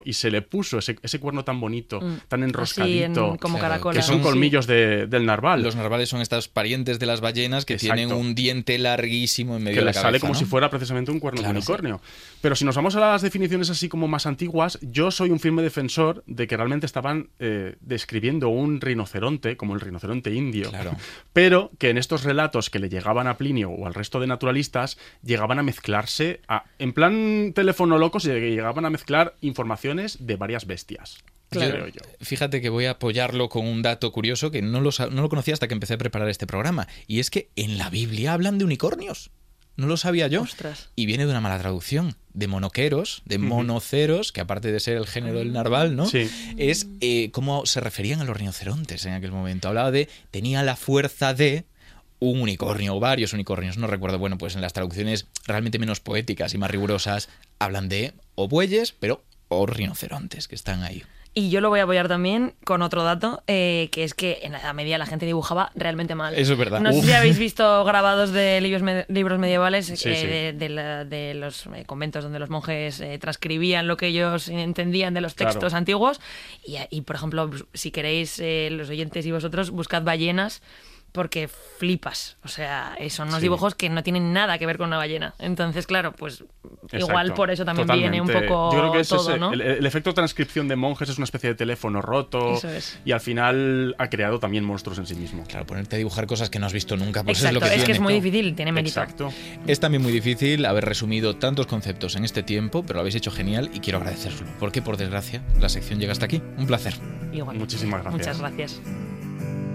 y se le puso ese cuerno tan bonito, tan enroscadito, como claro, caracola. que son colmillos del narval. Los narvales son estos parientes de las ballenas que tienen un diente larguísimo en medio que de la les cabeza, sale como ¿no? si fuera precisamente un cuerno Claro, de unicornio. Pero si nos vamos a las definiciones así como más antiguas, yo soy un firme defensor de que realmente estaban describiendo un rinoceronte, como el rinoceronte indio, Claro. pero que en estos relatos que le llegaban a Plinio o al resto de naturalistas, llegaban a mezclarse, en plan teléfono loco, llegaban a mezclar informaciones de varias bestias. Claro. Creo yo. Fíjate que voy a apoyarlo con un dato curioso que no lo conocía hasta que empecé a preparar este programa. Y es que en la Biblia hablan de unicornios. No lo sabía yo. Ostras. Y viene de una mala traducción. De monoqueros, de monoceros, que aparte de ser el género del narval, ¿no? Sí. Es cómo se referían a los rinocerontes en aquel momento. Hablaba de, tenía la fuerza de un unicornio o varios unicornios, no recuerdo. Bueno, pues en las traducciones realmente menos poéticas y más rigurosas hablan de o bueyes, pero o rinocerontes que están ahí. Y yo lo voy a apoyar también con otro dato, que es que en la Edad Media la gente dibujaba realmente mal. Eso es verdad. No sé si habéis visto grabados de libros medievales Sí. de los conventos donde los monjes transcribían lo que ellos entendían de los textos Claro. antiguos. Y, por ejemplo, si queréis, los oyentes y vosotros, buscad ballenas, porque flipas. O sea, son unos Sí. dibujos que no tienen nada que ver con una ballena. Entonces, claro, pues igual Exacto. por eso también Totalmente. viene un poco Yo creo que es todo, ese, ¿no? el efecto transcripción de monjes es una especie de teléfono roto. Eso es. Y al final ha creado también monstruos en sí mismo. Claro, ponerte a dibujar cosas que no has visto nunca, pues Exacto, es lo que es tiene. que es muy difícil, tiene mérito. Exacto. Es también muy difícil haber resumido tantos conceptos en este tiempo, pero lo habéis hecho genial y quiero agradeceroslo, porque por desgracia la sección llega hasta aquí. Un placer. Igual. Muchísimas gracias. Muchas gracias.